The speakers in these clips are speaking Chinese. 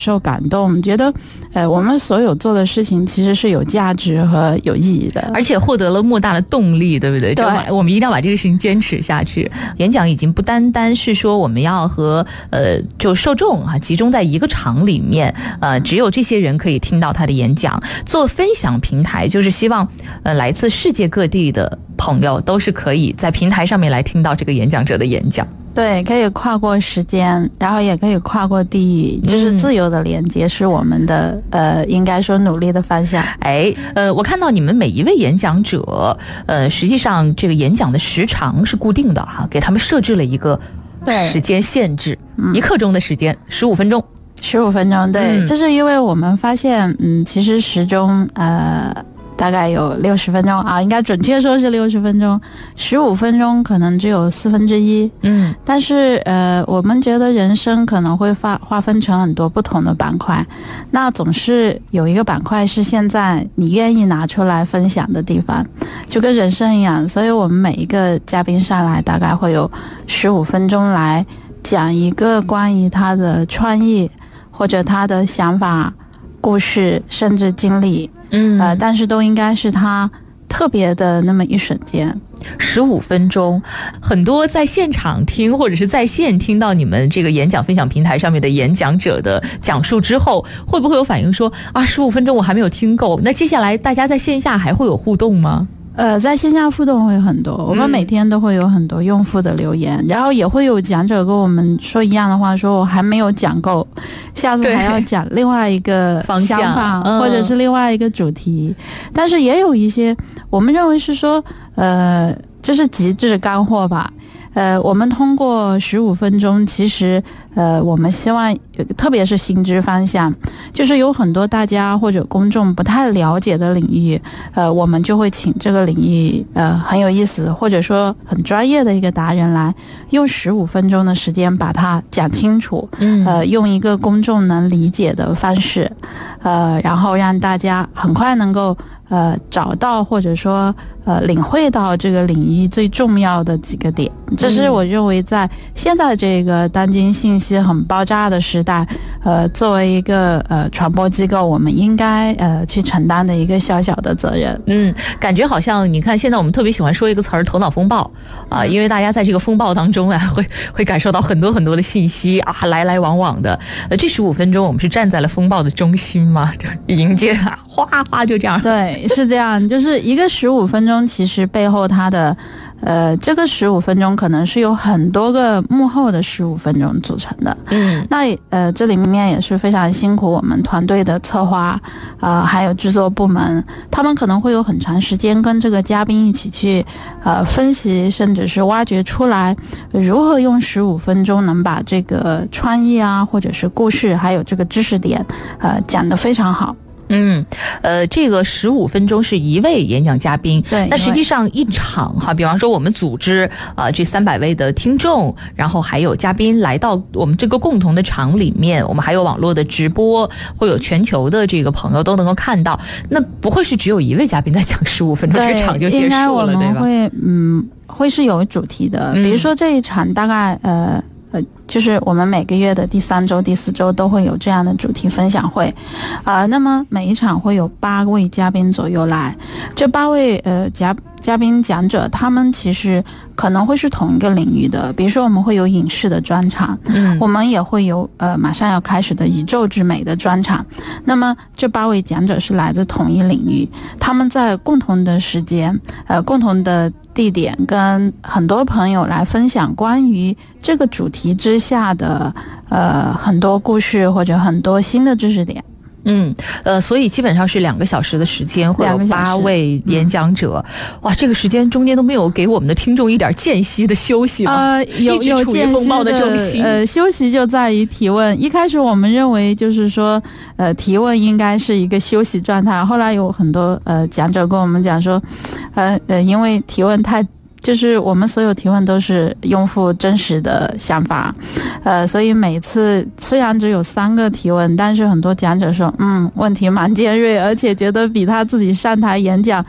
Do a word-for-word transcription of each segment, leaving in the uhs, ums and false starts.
受感动，觉得呃我们所有做的事情其实是有价值和有意义的， 而且获得了莫大的动力，对不对？ 对， 我们一定要把这个事情坚持下去。演讲已经不单单是说我们要和呃就受众啊集中在一个场里面，呃只有这些人可以听到他的演讲。做分享平台就是希望呃来自世界各地的朋友都是可以在平台上面来听到这个演讲者的演讲。 对，可以跨过时间，然后也可以跨过地域，就是自由的连接是我们的、嗯、呃，应该说努力的方向。 哎，呃，我看到你们每一位演讲者，呃，实际上这个演讲的时长是固定的哈，给他们设置了一个时间限制，一刻钟的时间，十五分钟。 十五分钟，对，这、嗯、是因为我们发现，嗯，其实时钟，呃。大概有六十分钟啊，应该准确说是六十分钟，十五分钟可能只有四分之一。嗯，但是呃，我们觉得人生可能会划划分成很多不同的板块，那总是有一个板块是现在你愿意拿出来分享的地方，就跟人生一样。所以我们每一个嘉宾上来大概会有十五分钟来讲一个关于他的创意或者他的想法、故事甚至经历。嗯，呃，但是都应该是他特别的那么一瞬间。 十五分钟，很多在现场听或者是在线听到你们这个演讲分享平台上面的演讲者的讲述之后，会不会有反应说啊，十五分钟我还没有听够？那接下来大家在线下还会有互动吗？ 呃，在线下互动会很多，我们每天都会有很多用户的留言、嗯、然后也会有讲者跟我们说一样的话，说我还没有讲够，下次还要讲另外一个想法、嗯、或者是另外一个主题。但是也有一些我们认为是说呃，就是极致干货吧。呃，我们通过十五分钟，其实呃，我们希望，特别是新知方向，就是有很多大家或者公众不太了解的领域，呃，我们就会请这个领域呃很有意思或者说很专业的一个达人来，用十五分钟的时间把它讲清楚，嗯，呃，用一个公众能理解的方式，呃，然后让大家很快能够呃找到或者说呃领会到这个领域最重要的几个点。这是我认为在现在这个当今信息很爆炸的时代，呃，作为一个呃传播机构，我们应该呃去承担的一个小小的责任。 嗯，感觉好像你看现在我们特别喜欢说一个词儿“头脑风暴”啊、呃，因为大家在这个风暴当中啊，会会感受到很多很多的信息啊，来来往往的。呃，这十五分钟我们是站在了风暴的中心嘛，迎接啊，哗哗就这样。 对，是这样，就是一个十五分钟，其实背后它的。呃，这个十五分钟可能是有很多个幕后的十五分钟组成的。嗯，那呃，这里面也是非常辛苦我们团队的策划，呃，还有制作部门，他们可能会有很长时间跟这个嘉宾一起去呃分析，甚至是挖掘出来如何用十五分钟能把这个创意啊，或者是故事，还有这个知识点，呃，讲得非常好。 嗯，呃，这个十五分钟是一位演讲嘉宾， 对， 那实际上一场哈，比方说我们组织啊、呃、这三百位的听众，然后还有嘉宾来到我们这个共同的场里面，我们还有网络的直播，会有全球的这个朋友都能够看到，那不会是只有一位嘉宾在讲十五分钟，这个场就结束了， 应该我们对吧？ 会嗯，会是有主题的，比如说这一场大概呃。呃，就是我们每个月的第三周、第四周都会有这样的主题分享会，呃，那么每一场会有八位嘉宾左右来，这八位呃嘉嘉宾讲者，他们其实可能会是同一个领域的，比如说我们会有影视的专场，嗯，我们也会有呃马上要开始的宇宙之美的专场。那么这八位讲者是来自同一领域，他们在共同的时间，呃，共同的地点跟很多朋友来分享关于这个主题之下的呃很多故事或者很多新的知识点。 嗯，呃，所以基本上是两个小时的时间，会有八位演讲者。嗯、哇，这个时间中间都没有给我们的听众一点间隙的休息吗？ 呃，有有间隙的，呃，休息就在于提问。一开始我们认为就是说，呃，提问应该是一个休息状态。后来有很多呃讲者跟我们讲说，呃呃，因为提问太。就是我们所有提问都是用户真实的想法，呃，所以每次虽然只有三个提问，但是很多讲者说，嗯，问题蛮尖锐，而且觉得比他自己上台演讲，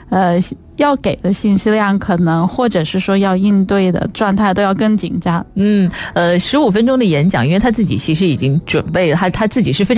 呃要给的信息量可能或者是说要应对的状态都要更紧张。 嗯，呃，十五分钟的演讲，因为他自己其实已经准备了，他他自己是非常